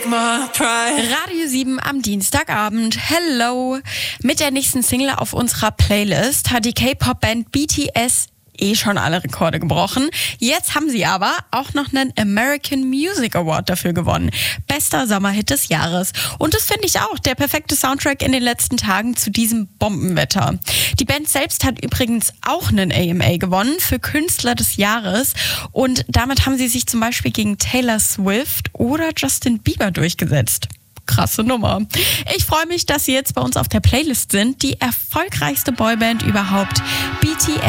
Radio 7 am Dienstagabend. Hello! Mit der nächsten Single auf unserer Playlist hat die K-Pop-Band BTS schon alle Rekorde gebrochen. Jetzt haben sie aber auch noch einen American Music Award dafür gewonnen. Bester Sommerhit des Jahres. Und das finde ich auch der perfekte Soundtrack in den letzten Tagen zu diesem Bombenwetter. Die Band selbst hat übrigens auch einen AMA gewonnen für Künstler des Jahres. Und damit haben sie sich zum Beispiel gegen Taylor Swift oder Justin Bieber durchgesetzt. Krasse Nummer. Ich freue mich, dass Sie jetzt bei uns auf der Playlist sind. Die erfolgreichste Boyband überhaupt, BTS.